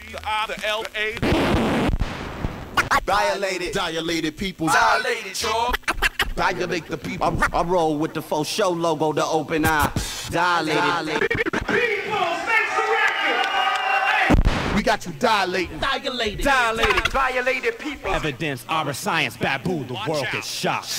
the I, the L, the A. Dilated people. Dilated, y'all. Dilate the people. I roll with the faux show logo, the open eye. Dilated. We got you dilating. Dilated. Violated people. Evidence, our science, baboo, the world gets shocked.